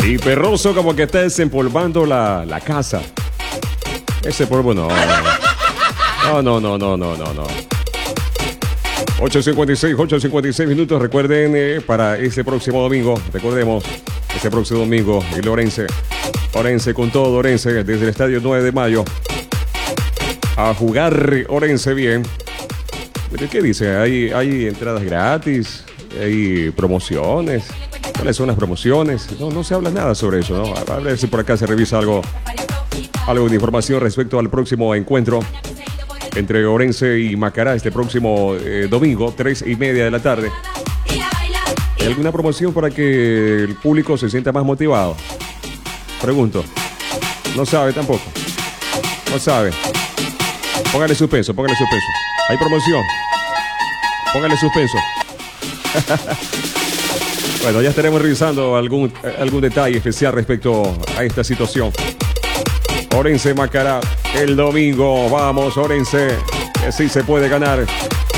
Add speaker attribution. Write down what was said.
Speaker 1: Y Perroso como que está desempolvando la casa. Ese polvo no. No. 8:56 minutos. Recuerden, para este próximo domingo, recordemos, este próximo domingo, el Orense con todo, Orense, desde el estadio 9 de mayo, a jugar Orense bien. ¿Pero qué dice? ¿Hay entradas gratis? ¿Hay promociones? ¿Cuáles son las promociones? No se habla nada sobre eso, ¿no? A ver si por acá se revisa algo de información respecto al próximo encuentro entre Orense y Macará este próximo domingo, 3:30 de la tarde. ¿Hay alguna promoción para que el público se sienta más motivado? Pregunto. No sabe tampoco. No sabe. Póngale suspenso. ¿Hay promoción? Póngale suspenso. Bueno, ya estaremos revisando algún detalle especial respecto a esta situación. Orense Macará el domingo. Vamos, Orense, que sí se puede ganar.